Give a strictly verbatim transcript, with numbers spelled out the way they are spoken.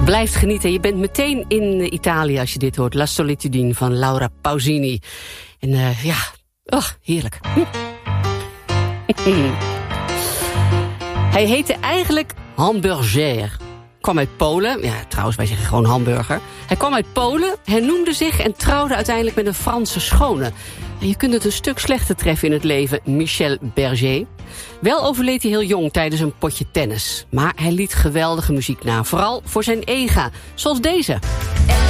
Blijft genieten. Je bent meteen in Italië als je dit hoort. La Solitudine van Laura Pausini. En uh, ja, oh, heerlijk. Hij heette eigenlijk Hamburger. Kwam uit Polen. Ja, trouwens, wij zeggen gewoon hamburger. Hij kwam uit Polen, hernoemde zich en trouwde uiteindelijk met een Franse schone. En je kunt het een stuk slechter treffen in het leven, Michel Berger. Wel overleed hij heel jong tijdens een potje tennis. Maar hij liet geweldige muziek na, vooral voor zijn ega. Zoals deze.